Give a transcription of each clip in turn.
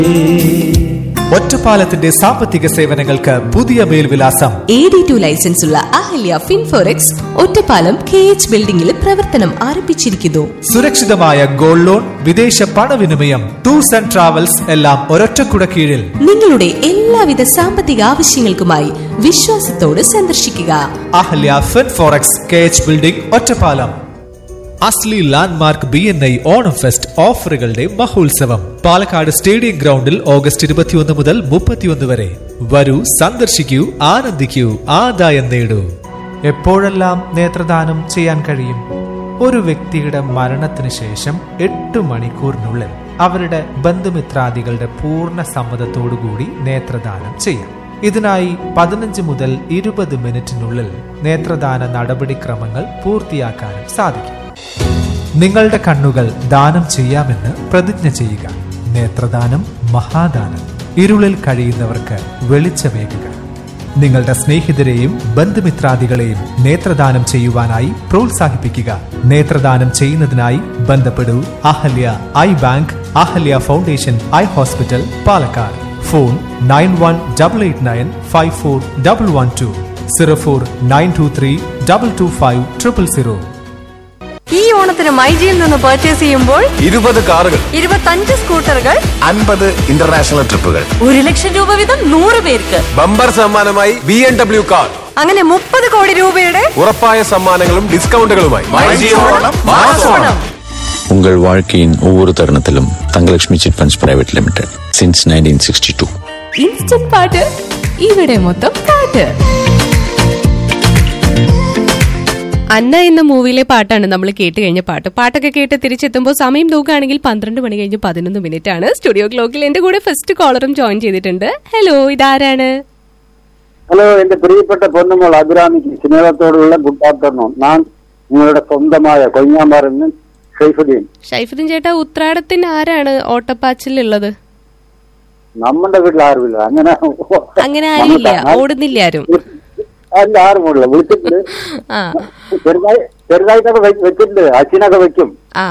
ഒറ്റപ്പാലത്തിന്റെ സാമ്പത്തിക സേവനങ്ങൾക്ക് പുതിയ മേൽവിലാസം. AD2 ലൈസൻസ് ഉള്ള അഹല്യ ഫിൻഫോറെക്സ് ഒറ്റപ്പാലം KH ബിൽഡിംഗിൽ പ്രവർത്തനം ആരംഭിച്ചിരിക്കുന്നു. സുരക്ഷിതമായ ഗോൾഡ് ലോൺ, വിദേശ പണവിനിമയം, ടൂർസ് ആൻഡ് ട്രാവൽസ് എല്ലാം ഒരൊറ്റക്കുട കീഴിൽ. നിങ്ങളുടെ എല്ലാവിധ സാമ്പത്തിക ആവശ്യങ്ങൾക്കുമായി വിശ്വാസത്തോട് സന്ദർശിക്കുക അഹല്യ ഫിൻഫോറെക്സ് KH ബിൽഡിംഗ്, ഒറ്റപ്പാലം. അസ്ലി ലാൻഡ്മാർക്ക് BNI ഓണം ഫെസ്റ്റ് ഓഫറുകളുടെ മഹോത്സവം പാലക്കാട് സ്റ്റേഡിയം ഗ്രൗണ്ടിൽ ഓഗസ്റ്റ് 21 മുതൽ 31 വരെ. വരൂ, സന്ദർശിക്കൂ, ആനന്ദിക്കൂ, ആദായം നേടൂ. എപ്പോഴെല്ലാം നേത്രദാനം ചെയ്യാൻ കഴിയും? ഒരു വ്യക്തിയുടെ മരണത്തിന് ശേഷം 8 മണിക്കൂറിനുള്ളിൽ അവരുടെ ബന്ധുമിത്രാദികളുടെ പൂർണ്ണ സമ്മതത്തോടുകൂടി നേത്രദാനം ചെയ്യാം. ഇതിനായി 15 മുതൽ 20 മിനിറ്റിനുള്ളിൽ നേത്രദാന നടപടിക്രമങ്ങൾ പൂർത്തിയാക്കാനും സാധിക്കും. നിങ്ങളുടെ കണ്ണുകൾ ദാനം ചെയ്യാമെന്ന് പ്രതിജ്ഞ ചെയ്യുക. നേത്രദാനം മഹാദാനം. ഇരുളിൽ കഴിയുന്നവർക്ക് വെളിച്ചമേകുക. നിങ്ങളുടെ സ്നേഹിതരെയും ബന്ധുമിത്രാദികളെയും നേത്രദാനം ചെയ്യുവാനായി പ്രോത്സാഹിപ്പിക്കുക. നേത്രദാനം ചെയ്യുന്നതിനായി ബന്ധപ്പെടൂ Ahalya I bank, Ahalya foundation eye hospital, Palakkad. Phone 9188954112 0492322500. ഈ ഓണത്തിന് മൈജിയിൽ നിന്ന് പർച്ചേസ് ചെയ്യുമ്പോൾ 20 കാറുകൾ, 25 സ്കൂട്ടറുകൾ, 50 ഇന്റർനാഷണൽ ട്രിപ്പുകൾ, 1 ലക്ഷം രൂപ വീതം 100 പേർക്ക് ബമ്പർ സമ്മാനമായി BMW കാർ, അങ്ങനെ 30 കോടി രൂപയുടെ ഉറപ്പായ സമ്മാനങ്ങളും ഡിസ്കൗണ്ടുകളുമായി உங்கள் வாழ்க்கையின் ஒவ்வொரு தருணத்திலும் Thangalakshmi chit funds private limited since 1962. Instant പാട്ട്, ഇവിടെ മൊത്തം പാട്ട്. അന്ന എന്ന മൂവിയിലെ പാട്ടാണ് നമ്മൾ കേട്ട് കഴിഞ്ഞ പാട്ടൊക്കെ കേട്ട് തിരിച്ചെത്തുമ്പോൾ സമയം നോക്കുകയാണെങ്കിൽ 12 മണി കഴിഞ്ഞ് 11 മിനിറ്റ് ആണ്. സ്റ്റുഡിയോ ക്ലോക്കിൽ എന്റെ കൂടെ ഫസ്റ്റ് കോളറും ജോയിൻ ചെയ്തിട്ടുണ്ട്. ഹലോ, ഇതാരാണ്? ഹലോ, എന്റെ പ്രിയപ്പെട്ട പൊന്നുമോൾ അഭിരാമിക്ക് സ്നേഹത്തോടുള്ള ഗുഡ് ആഫ്റ്റർനൂൺ. ഞാൻ നിങ്ങളുടെ സ്വന്തമായ കൊയ്യാമ്പാറിൽ നിന്ന് ഷൈഫുദ്ദീൻ ചേട്ടാ, ഉത്രാടത്തിന് ആരാണ് ഓട്ടപ്പാച്ചിലുള്ളത്? നമ്മുടെ വീട്ടിൽ ആരുമില്ല. അങ്ങനെ ആരില്ല, ഓടുന്നില്ല ആരും. അല്ല, ആരുമില്ല. വിളിച്ചിട്ടുണ്ട്, ചെറുതായിട്ടൊക്കെ വെച്ചിട്ടുണ്ട്. അച്ഛനൊക്കെ വെക്കും.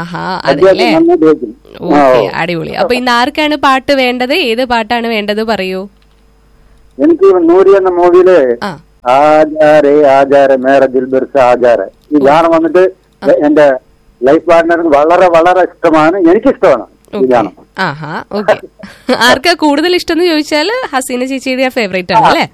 അടിപൊളി. അപ്പൊ ഇന്ന് ആർക്കാണ് പാട്ട് വേണ്ടത്? ഏത് പാട്ടാണ് വേണ്ടത് പറയൂ. എനിക്ക് നൂരി എന്ന മൂവിയില് ആചാരേ ആചാര മേറ ദിൽബർ സെ ആചാര ഈ ഗാനം വന്നിട്ട് എന്റെ ലൈഫ് പാർട്ട്ണറിന് വളരെ വളരെ ഇഷ്ടമാണ്. എനിക്കിഷ്ടമാണ് ഈ ഗാനം. ആർക്കാ കൂടുതൽ ഇഷ്ടം എന്ന് ചോദിച്ചാൽ ഹസീന ചേച്ചിയുടെ ഫേവറേറ്റ് ആണ് അല്ലേ?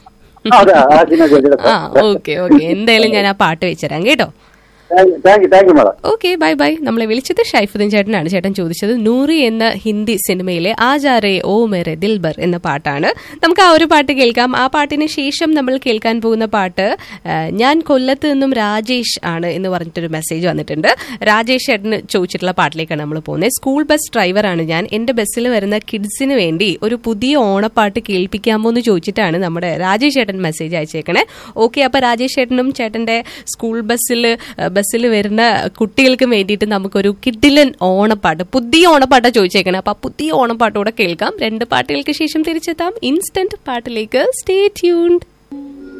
ഓക്കെ, എന്തായാലും ഞാൻ ആ പാട്ട് വെച്ചുതരാം കേട്ടോ. Okay, bye bye. നമ്മളെ വിളിച്ചത് ഷൈഫുദ്ദീൻ ചേട്ടനാണ്. ചേട്ടൻ ചോദിച്ചത് നൂറി എന്ന ഹിന്ദി സിനിമയിലെ ആജാരേ ഓ മേരെ ദിൽബർ എന്ന പാട്ടാണ്. നമുക്ക് ആ ഒരു പാട്ട് കേൾക്കാം. ആ പാട്ടിന് ശേഷം നമ്മൾ കേൾക്കാൻ പോകുന്ന പാട്ട് ഞാൻ കൊല്ലത്ത് നിന്നും രാജേഷ് ആണ് എന്ന് പറഞ്ഞിട്ടൊരു മെസ്സേജ് വന്നിട്ടുണ്ട്. രാജേഷ് ചേട്ടന് ചോദിച്ചിട്ടുള്ള പാട്ടിലേക്കാണ് നമ്മൾ പോകുന്നത്. സ്കൂൾ ബസ് ഡ്രൈവറാണ് ഞാൻ. എന്റെ ബസ്സിൽ വരുന്ന കിഡ്സിന് വേണ്ടി ഒരു പുതിയ ഓണപ്പാട്ട് കേൾപ്പിക്കാമോ എന്ന് ചോദിച്ചിട്ടാണ് നമ്മുടെ രാജേഷ് ചേട്ടൻ മെസ്സേജ് അയച്ചേക്കണേ. ഓക്കെ, അപ്പൊ രാജേഷ് ചേട്ടനും ചേട്ടന്റെ സ്കൂൾ ബസ്സിൽ വരുന്ന കുട്ടികൾക്ക് വേണ്ടിയിട്ട് നമുക്കൊരു കിഡിലൻ ഓണപ്പാട്ട്, പുതിയ ഓണപ്പാട്ട് ചോദിച്ചേക്കണം. അപ്പൊ പുതിയ ഓണപ്പാട്ടോടെ കേൾക്കാം. 2 പാട്ടുകൾക്ക് ശേഷം തിരിച്ചെത്താം ഇൻസ്റ്റന്റ് പാട്ടിലേക്ക്. Stay tuned.